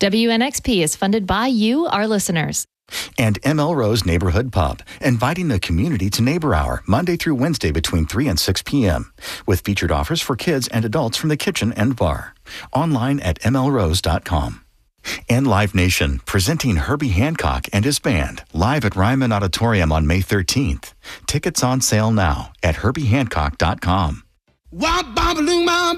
WNXP is funded by you, our listeners. And ML Rose Neighborhood Pub, inviting the community to Neighbor Hour, Monday through Wednesday between 3 and 6 p.m., with featured offers for kids and adults from the kitchen and bar. Online at mlrose.com. And Live Nation, presenting Herbie Hancock and his band, live at Ryman Auditorium on May 13th. Tickets on sale now at herbiehancock.com.